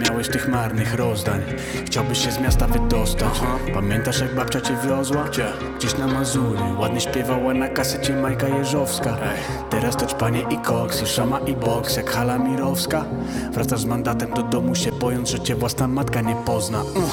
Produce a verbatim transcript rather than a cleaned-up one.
miałeś tych marnych rozdań. Chciałbyś się z miasta wydostać. Pamiętasz jak babcia cię wiozła? Gdzie? Gdzieś na Mazury. Ładnie śpiewała na kasecie Majka Jeżowska. Teraz to ćpanie i koks, i szama i boks jak hala mirowska. Wracasz z mandatem do domu się bojąc, że cię własna matka nie pozna.